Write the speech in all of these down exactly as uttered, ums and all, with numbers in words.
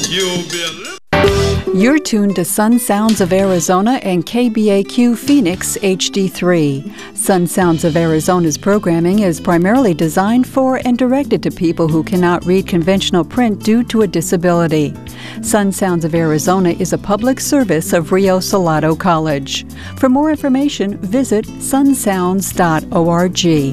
You'll be a little... You're tuned to Sun Sounds of Arizona and K B A Q Phoenix H D three. Sun Sounds of Arizona's programming is primarily designed for and directed to people who cannot read conventional print due to a disability. Sun Sounds of Arizona is a public service of Rio Salado College. For more information, visit sun sounds dot org.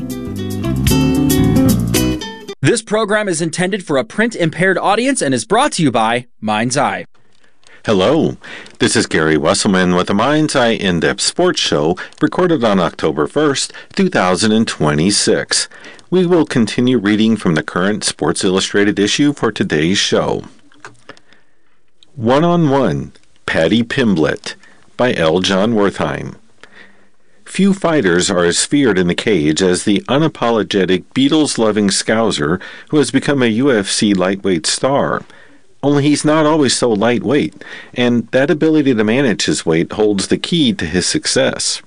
This program is intended for a print-impaired audience and is brought to you by Mind's Eye. Hello, this is Gary Wesselman with the Mind's Eye In-Depth Sports Show, recorded on October first, two thousand twenty-six. We will continue reading from the current Sports Illustrated issue for today's show. One-on-One, Paddy Pimblett, by L. John Wertheim. Few fighters are as feared in the cage as the unapologetic Beatles-loving Scouser who has become a U F C lightweight star. Only he's not always so lightweight, and that ability to manage his weight holds the key to his success.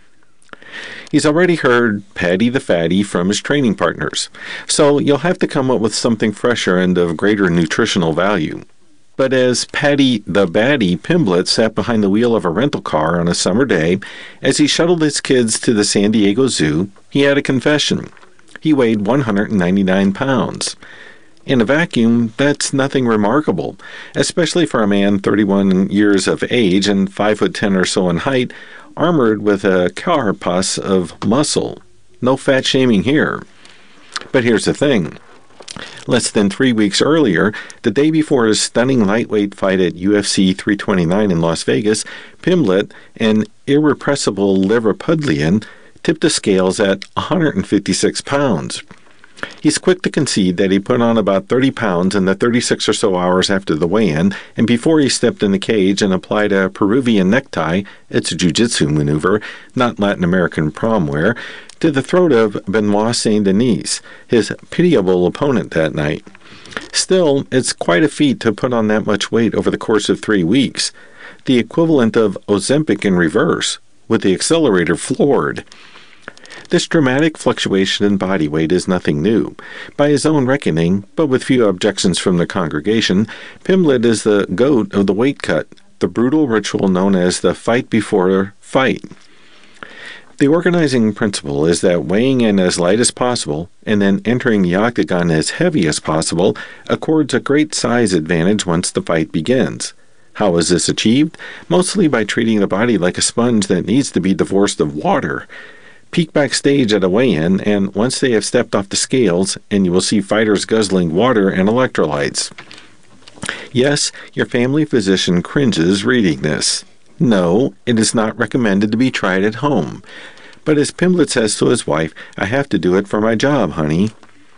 He's already heard Paddy the Fatty from his training partners, so you'll have to come up with something fresher and of greater nutritional value. But as Paddy the Baddy Pimblett sat behind the wheel of a rental car on a summer day, as he shuttled his kids to the San Diego Zoo, he had a confession. He weighed one hundred ninety-nine pounds. In a vacuum, that's nothing remarkable, especially for a man thirty-one years of age and five foot ten or so in height, armored with a carapace of muscle. No fat shaming here. But here's the thing. Less than three weeks earlier, the day before his stunning lightweight fight at U F C three twenty-nine in Las Vegas, Pimblett, an irrepressible Liverpudlian, tipped the scales at one hundred fifty-six pounds. He's quick to concede that he put on about thirty pounds in the thirty-six or so hours after the weigh-in, and before he stepped in the cage and applied a Peruvian necktie, it's a jiu-jitsu maneuver, not Latin American prom wear, to the throat of Benoit Saint Denis, his pitiable opponent that night. Still, it's quite a feat to put on that much weight over the course of three weeks, the equivalent of Ozempic in reverse, with the accelerator floored. This dramatic fluctuation in body weight is nothing new. By his own reckoning, but with few objections from the congregation, Pimblett is the goat of the weight cut, the brutal ritual known as the fight before fight. The organizing principle is that weighing in as light as possible and then entering the octagon as heavy as possible accords a great size advantage once the fight begins. How is this achieved? Mostly by treating the body like a sponge that needs to be divorced of water. Peek backstage at a weigh-in, and once they have stepped off the scales, and you will see fighters guzzling water and electrolytes. Yes, your family physician cringes reading this. No, it is not recommended to be tried at home. But as Pimblett says to his wife, I have to do it for my job, honey.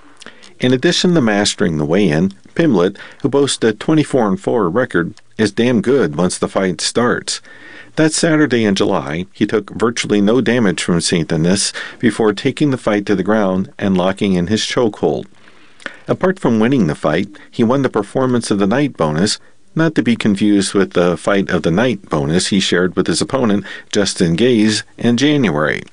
In addition to mastering the weigh-in, Pimblett, who boasts a twenty-four and four record, is damn good once the fight starts. That Saturday in July, he took virtually no damage from Saint Denis before taking the fight to the ground and locking in his chokehold. Apart from winning the fight, he won the Performance of the Night bonus, not to be confused with the Fight of the Night bonus he shared with his opponent, Justin Gaze, in January.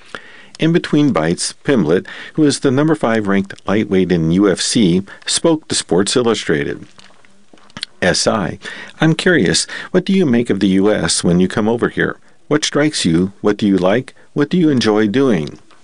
In between bites, Pimblett, who is the number five ranked lightweight in U F C, spoke to Sports Illustrated. S I I'm curious, what do you make of the U S when you come over here? What strikes you? What do you like? What do you enjoy doing?